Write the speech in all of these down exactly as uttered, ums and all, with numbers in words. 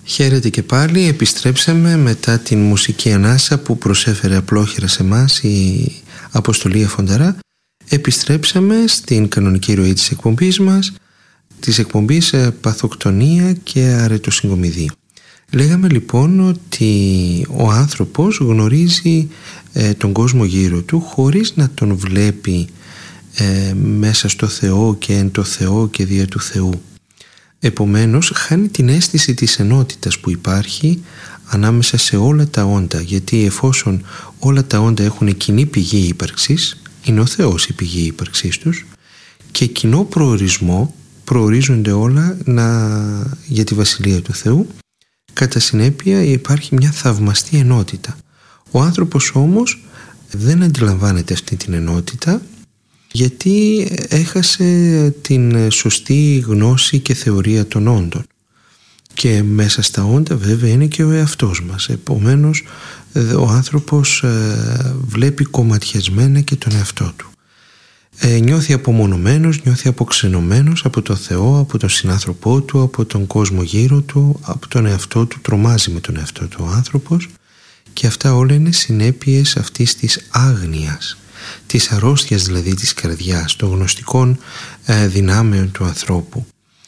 Χαίρετε και πάλι, επιστρέψαμε μετά την μουσική ανάσα που προσέφερε απλόχερα σε εμάς η Αποστολή Αφονταρά. Επιστρέψαμε στην κανονική ροή της εκπομπής μας, της εκπομπής Παθοκτονία και Αρετοσυγκομιδή. Λέγαμε λοιπόν ότι ο άνθρωπος γνωρίζει ε, τον κόσμο γύρω του χωρίς να τον βλέπει ε, μέσα στο Θεό και εν το Θεό και δια του Θεού. Επομένως χάνει την αίσθηση της ενότητας που υπάρχει ανάμεσα σε όλα τα όντα, γιατί εφόσον όλα τα όντα έχουν κοινή πηγή ύπαρξης, είναι ο Θεός η πηγή ύπαρξής τους, και κοινό προορισμό, προορίζονται όλα να, για τη Βασιλεία του Θεού. Κατά συνέπεια υπάρχει μια θαυμαστή ενότητα. Ο άνθρωπος όμως δεν αντιλαμβάνεται αυτή την ενότητα, γιατί έχασε την σωστή γνώση και θεωρία των όντων. Και μέσα στα όντα βέβαια είναι και ο εαυτός μας. Επομένως ο άνθρωπος βλέπει κομματιασμένα και τον εαυτό του. Ε, νιώθει απομονωμένος, νιώθει αποξενωμένος από τον Θεό, από τον συνάνθρωπό του, από τον κόσμο γύρω του, από τον εαυτό του, τρομάζει με τον εαυτό του ο άνθρωπος, και αυτά όλα είναι συνέπειες αυτής της άγνοιας, της αρρώστιας δηλαδή της καρδιάς, των γνωστικών ε, δυνάμεων του ανθρώπου.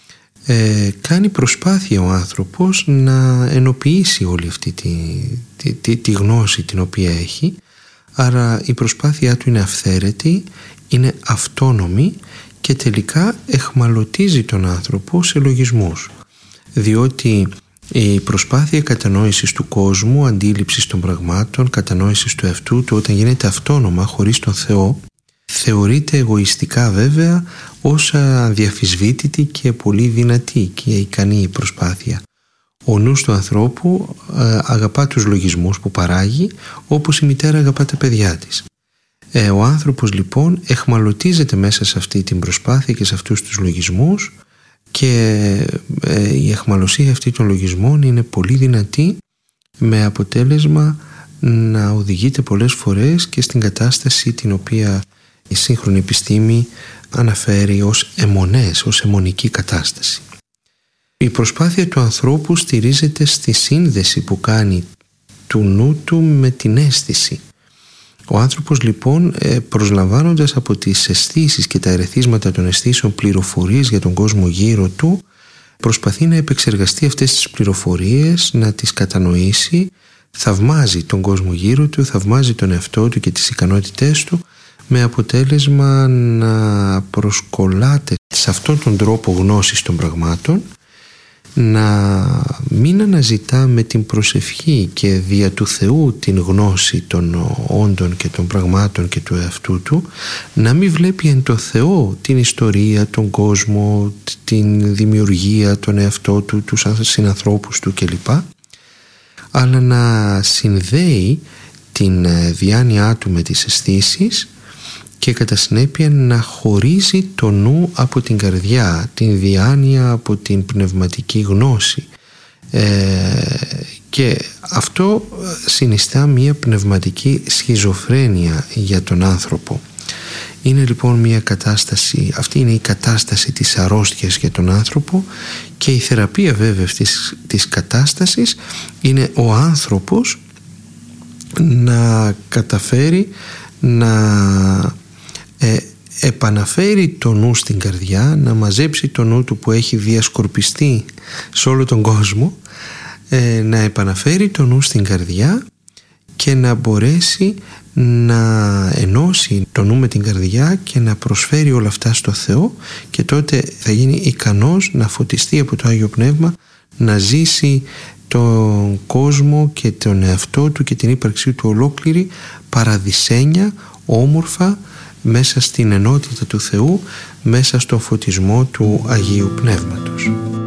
Ε, κάνει προσπάθεια ο άνθρωπος να ενοποιήσει όλη αυτή τη, τη, τη, τη γνώση την οποία έχει, άρα η προσπάθειά του είναι αυθαίρετη, είναι αυτόνομη και τελικά εχμαλωτίζει τον άνθρωπο σε λογισμούς, διότι η προσπάθεια κατανόησης του κόσμου, αντίληψης των πραγμάτων, κατανόησης του εαυτού του, όταν γίνεται αυτόνομα χωρίς τον Θεό, θεωρείται εγωιστικά βέβαια ως αδιαφυσβήτητη και πολύ δυνατή και ικανή η προσπάθεια. Ο νους του ανθρώπου αγαπά τους λογισμούς που παράγει, όπως η μητέρα αγαπά τα παιδιά της. Ε, ο άνθρωπος λοιπόν εχμαλωτίζεται μέσα σε αυτή την προσπάθεια και σε αυτούς τους λογισμούς, και ε, η εχμαλωσία αυτή των λογισμών είναι πολύ δυνατή, με αποτέλεσμα να οδηγείται πολλές φορές και στην κατάσταση την οποία η σύγχρονη επιστήμη αναφέρει ως αιμονές, ως αιμονική κατάσταση. Η προσπάθεια του ανθρώπου στηρίζεται στη σύνδεση που κάνει του νου του με την αίσθηση. Ο άνθρωπος λοιπόν, προσλαμβάνοντας από τις αισθήσεις και τα ερεθίσματα των αισθήσεων πληροφορίες για τον κόσμο γύρω του, προσπαθεί να επεξεργαστεί αυτές τις πληροφορίες, να τις κατανοήσει, θαυμάζει τον κόσμο γύρω του, θαυμάζει τον εαυτό του και τις ικανότητές του, με αποτέλεσμα να προσκολάται σε αυτόν τον τρόπο γνώσης των πραγμάτων, να μην αναζητά με την προσευχή και δια του Θεού την γνώση των όντων και των πραγμάτων και του εαυτού του, να μην βλέπει εν το Θεό την ιστορία, τον κόσμο, την δημιουργία, τον εαυτό του, τους συνανθρώπους του κλπ, αλλά να συνδέει την διάνοιά του με τις αισθήσεις και κατά συνέπεια να χωρίζει το νου από την καρδιά, την διάνοια από την πνευματική γνώση. Ε, και αυτό συνιστά μια πνευματική σχιζοφρένεια για τον άνθρωπο. Είναι λοιπόν μια κατάσταση, αυτή είναι η κατάσταση της αρρώστιας για τον άνθρωπο, και η θεραπεία βέβαια αυτής της κατάστασης είναι ο άνθρωπος να καταφέρει να ε, επαναφέρει το νου στην καρδιά, να μαζέψει το νου του που έχει διασκορπιστεί σε όλο τον κόσμο, ε, να επαναφέρει το νου στην καρδιά και να μπορέσει να ενώσει το νου με την καρδιά και να προσφέρει όλα αυτά στο Θεό, και τότε θα γίνει ικανός να φωτιστεί από το Άγιο Πνεύμα, να ζήσει τον κόσμο και τον εαυτό του και την ύπαρξή του ολόκληρη παραδεισένια, όμορφα, μέσα στην ενότητα του Θεού, μέσα στον φωτισμό του Αγίου Πνεύματος.